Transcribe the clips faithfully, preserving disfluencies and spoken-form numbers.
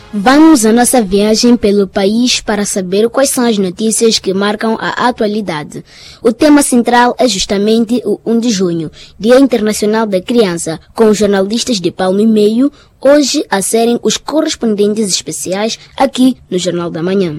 Vamos à nossa viagem pelo país para saber quais são as notícias que marcam a atualidade. O tema central é justamente o primeiro de junho, Dia Internacional da Criança, com os jornalistas de Palma e Meio, hoje a serem os correspondentes especiais aqui no Jornal da Manhã.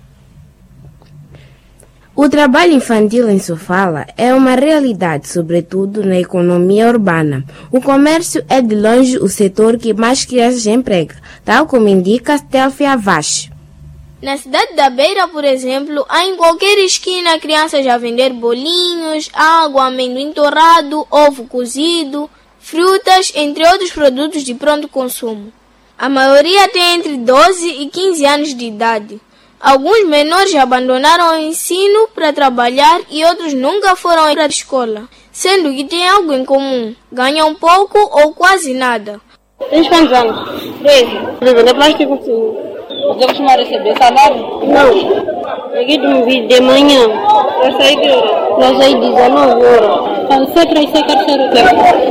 O trabalho infantil em Sofala é uma realidade, sobretudo na economia urbana. O comércio é de longe o setor que mais crianças emprega, tal como indica Stelfia Vaz. Na cidade da Beira, por exemplo, há em qualquer esquina crianças a vender bolinhos, água, amendoim torrado, ovo cozido, frutas, entre outros produtos de pronto consumo. A maioria tem entre doze e quinze anos de idade. Alguns menores abandonaram o ensino para trabalhar e outros nunca foram para a escola, sendo que têm algo em comum, ganham pouco ou quase nada. Tens quantos anos? treze. Para vender plástico, sim. Você costuma receber salário? Não. Aqui tu me vi de manhã. Para sair que hora? Para sair dezenove horas. Então você para isso quer ser o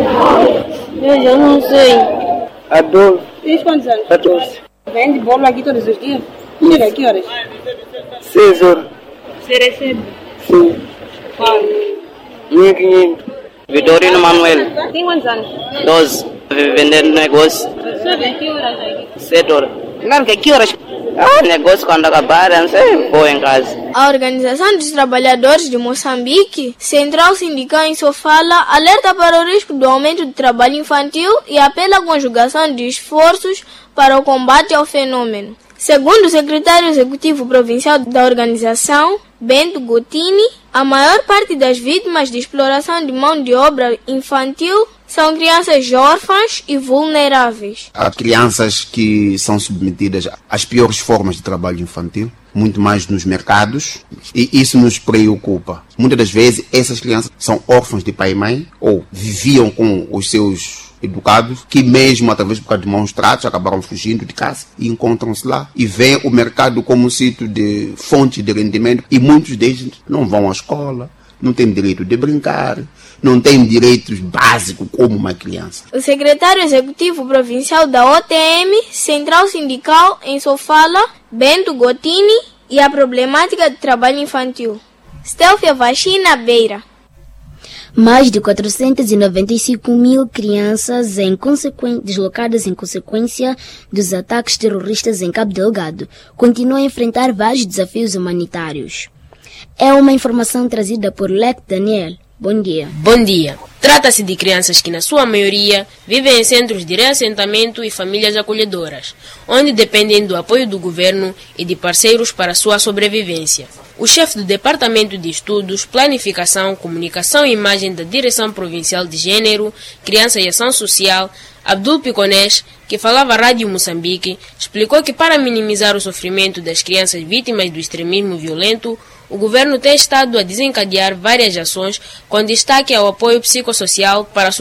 quê? Eu já não sei. Adolfo. Tens quantos anos? quatorze. Vende bolo aqui todos os dias? Chega, que horas? seis horas. Você recebe? Sim. Quanto? mil e quinhentos. Vitorino Manuel. Tem quantos anos? doze. Vendendo negócio. Você vem que horas aqui? sete horas. Não, que que horas? Ah, negócio quando acabar, não sei, vou em casa. A Organização dos Trabalhadores de Moçambique, Central Sindical em Sofala, alerta para o risco do aumento do trabalho infantil e apela à conjugação de esforços para o combate ao fenômeno. Segundo o secretário executivo provincial da organização, Bento Gotini, a maior parte das vítimas de exploração de mão de obra infantil são crianças órfãs e vulneráveis. Há crianças que são submetidas às piores formas de trabalho infantil, muito mais nos mercados, e isso nos preocupa. Muitas das vezes essas crianças são órfãs de pai e mãe ou viviam com os seus educados, que mesmo através de maus tratos acabaram fugindo de casa e encontram-se lá e veem o mercado como um sítio de fonte de rendimento, e muitos deles não vão à escola, não têm direito de brincar, não têm direitos básicos como uma criança. O secretário executivo provincial da O T M, Central Sindical em Sofala, Bento Gotini, e a problemática de trabalho infantil. Stelfia Vachina Beira. Mais de quatrocentos e noventa e cinco mil crianças em consequ... deslocadas em consequência dos ataques terroristas em Cabo Delgado continuam a enfrentar vários desafios humanitários. É uma informação trazida por Lec Daniel. Bom dia. Bom dia. Trata-se de crianças que, na sua maioria, vivem em centros de reassentamento e famílias acolhedoras, onde dependem do apoio do governo e de parceiros para sua sobrevivência. O chefe do Departamento de Estudos, Planificação, Comunicação e Imagem da Direção Provincial de Gênero, Criança e Ação Social, Abdul Piconés, que falava à Rádio Moçambique, explicou que para minimizar o sofrimento das crianças vítimas do extremismo violento, o governo tem estado a desencadear várias ações com destaque ao apoio psicossocial para